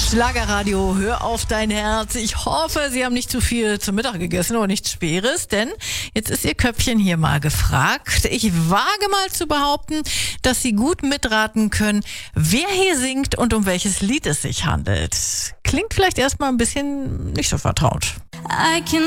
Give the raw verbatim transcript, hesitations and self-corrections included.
Schlagerradio, hör auf dein Herz. Ich hoffe, Sie haben nicht zu viel zum Mittag gegessen oder nichts Schweres, denn jetzt ist Ihr Köpfchen hier mal gefragt. Ich wage mal zu behaupten, dass Sie gut mitraten können, wer hier singt und um welches Lied es sich handelt. Klingt vielleicht erstmal ein bisschen nicht so vertraut. I can